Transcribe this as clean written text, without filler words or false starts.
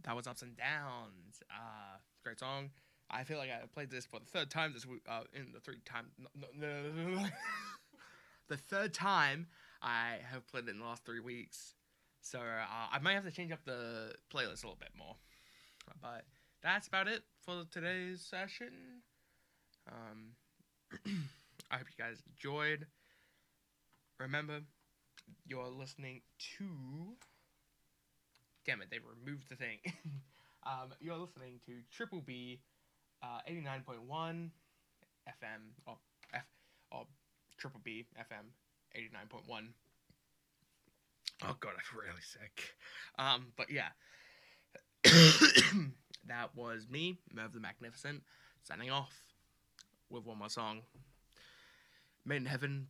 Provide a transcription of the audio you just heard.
That was Ups and Downs. Great song. I feel like I played this for the third time this week. In the three time, no. The third time I have played it in the last 3 weeks. So I might have to change up the playlist a little bit more. But that's about it for today's session. Um, I hope you guys enjoyed. Remember, you're listening to. Damn it, they removed the thing. You're listening to Triple B 89.1 FM, or Triple B FM 89.1. Oh god, I'm really sick. But yeah. That was me, Merv the Magnificent, signing off with one more song. Made in Heaven